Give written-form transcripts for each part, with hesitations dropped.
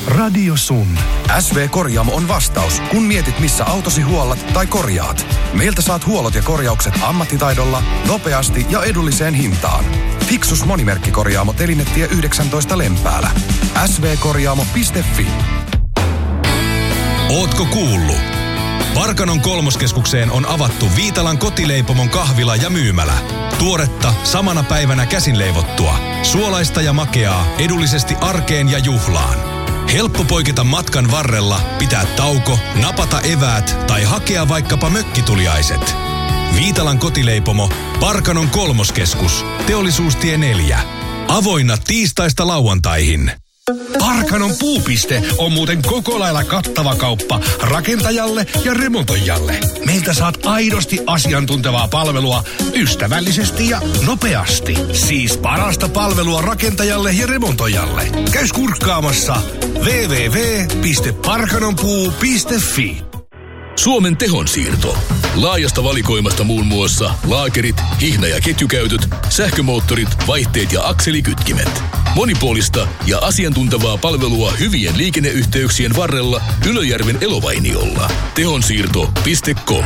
Radio Sun. SV Korjaamo on vastaus, kun mietit missä autosi huollat tai korjaat. Meiltä saat huollot ja korjaukset ammattitaidolla, nopeasti ja edulliseen hintaan. Fixus Monimerkkikorjaamo Telinetie 19 Lempäälä. svkorjaamo.fi. Ootko kuullut? Parkanon kolmoskeskukseen on avattu Viitalan kotileipomon kahvila ja myymälä. Tuoretta, samana päivänä käsin leivottua. Suolaista ja makeaa, edullisesti arkeen ja juhlaan. Helppo poiketa matkan varrella, pitää tauko, napata eväät tai hakea vaikkapa mökkituliaiset. Viitalan kotileipomo, Parkanon kolmoskeskus, Teollisuustie 4. Avoinna tiistaista lauantaihin. Parkanon puupiste on muuten koko lailla kattava kauppa rakentajalle ja remontoijalle. Meiltä saat aidosti asiantuntevaa palvelua ystävällisesti ja nopeasti. Siis parasta palvelua rakentajalle ja remontoijalle. Käy kurkkaamassa www.parkanonpuu.fi. Suomen tehonsiirto. Laajasta valikoimasta muun muassa laakerit, hihna- ja ketjukäytöt, sähkömoottorit, vaihteet ja akselikytkimet. Monipuolista ja asiantuntevaa palvelua hyvien liikenneyhteyksien varrella Ylöjärven Elovainiolla. Tehonsiirto.com.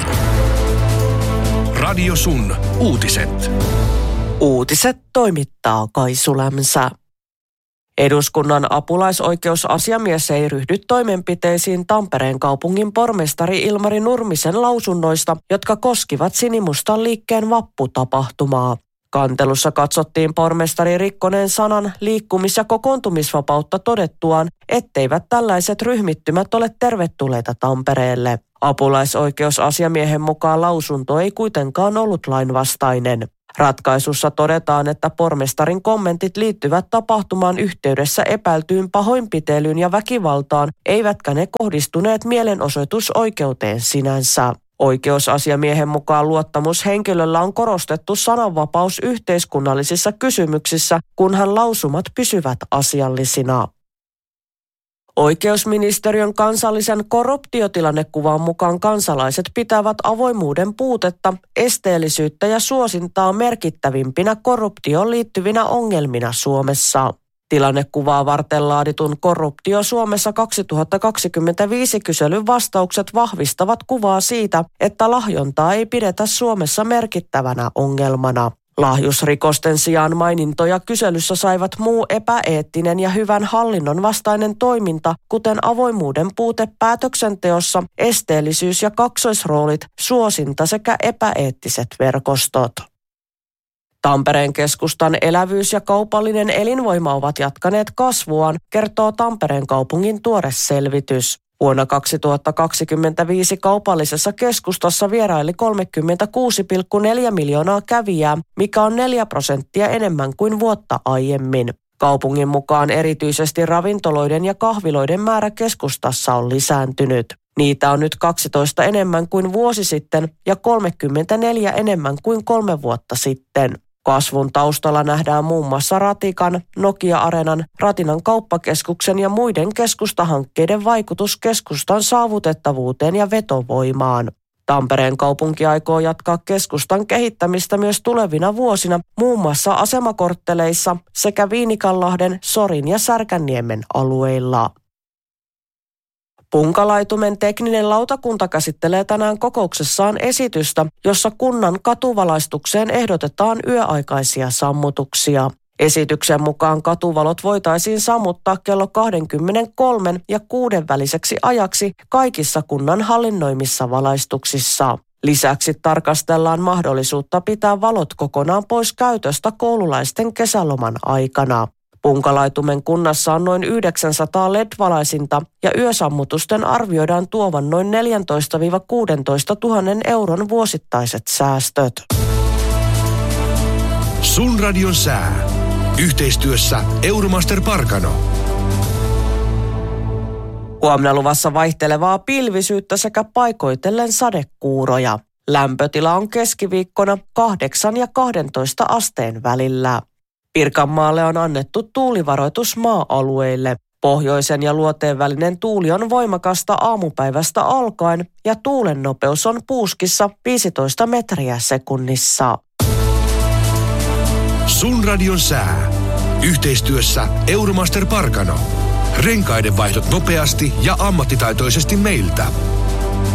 Radio Sun. Uutiset. Uutiset toimittaa Kaisu Lämsä. Eduskunnan apulaisoikeusasiamies ei ryhdy toimenpiteisiin Tampereen kaupungin pormestari Ilmari Nurmisen lausunnoista, jotka koskivat Sinimustan liikkeen vapputapahtumaa. Kantelussa katsottiin pormestari rikkoneen sanan liikkumis- ja kokoontumisvapautta todettuaan, etteivät tällaiset ryhmittymät ole tervetulleita Tampereelle. Apulaisoikeusasiamiehen mukaan lausunto ei kuitenkaan ollut lainvastainen. Ratkaisussa todetaan, että pormestarin kommentit liittyvät tapahtumaan yhteydessä epäiltyyn pahoinpitelyyn ja väkivaltaan, eivätkä ne kohdistuneet mielenosoitusoikeuteen sinänsä. Oikeusasiamiehen mukaan luottamushenkilöllä on korostettu sananvapaus yhteiskunnallisissa kysymyksissä, kunhan lausumat pysyvät asiallisina. Oikeusministeriön kansallisen korruptiotilannekuvan mukaan kansalaiset pitävät avoimuuden puutetta, esteellisyyttä ja suosintaa merkittävimpinä korruptioon liittyvinä ongelmina Suomessa. Tilannekuvaa varten laaditun Korruptio Suomessa 2025 kyselyn vastaukset vahvistavat kuvaa siitä, että lahjontaa ei pidetä Suomessa merkittävänä ongelmana. Lahjusrikosten sijaan mainintoja kyselyssä saivat muu epäeettinen ja hyvän hallinnon vastainen toiminta, kuten avoimuuden puute päätöksenteossa, esteellisyys ja kaksoisroolit, suosinta sekä epäeettiset verkostot. Tampereen keskustan elävyys ja kaupallinen elinvoima ovat jatkaneet kasvuaan, kertoo Tampereen kaupungin tuore selvitys. Vuonna 2025 kaupallisessa keskustassa vieraili 36,4 miljoonaa kävijää, mikä on 4% enemmän kuin vuotta aiemmin. Kaupungin mukaan erityisesti ravintoloiden ja kahviloiden määrä keskustassa on lisääntynyt. Niitä on nyt 12 enemmän kuin vuosi sitten ja 34 enemmän kuin 3 vuotta sitten. Kasvun taustalla nähdään muun muassa Ratikan, Nokia-areenan, Ratinan kauppakeskuksen ja muiden keskustahankkeiden vaikutus keskustan saavutettavuuteen ja vetovoimaan. Tampereen kaupunki aikoo jatkaa keskustan kehittämistä myös tulevina vuosina, muun muassa asemakortteleissa sekä Viinikanlahden, Sorin ja Särkänniemen alueilla. Punkalaitumen tekninen lautakunta käsittelee tänään kokouksessaan esitystä, jossa kunnan katuvalaistukseen ehdotetaan yöaikaisia sammutuksia. Esityksen mukaan katuvalot voitaisiin sammuttaa kello 23 ja 6 väliseksi ajaksi kaikissa kunnan hallinnoimissa valaistuksissa. Lisäksi tarkastellaan mahdollisuutta pitää valot kokonaan pois käytöstä koululaisten kesäloman aikana. Punkalaitumen kunnassa on noin 900 LED-valaisinta ja yösammutusten arvioidaan tuovan noin 14-16 000 euron vuosittaiset säästöt. Sun radion sää. Yhteistyössä Euromaster Parkano. Huomenna luvassa vaihtelevaa pilvisyyttä sekä paikoitellen sadekuuroja. Lämpötila on keskiviikkona 8 ja 12 asteen välillä. Pirkanmaalle on annettu tuulivaroitus maa-alueille. Pohjoisen ja luoteen välinen tuuli on voimakasta aamupäivästä alkaen ja tuulen nopeus on puuskissa 15 metriä sekunnissa. Sun radion sää. Yhteistyössä Euromaster Parkano. Renkaiden vaihdot nopeasti ja ammattitaitoisesti meiltä.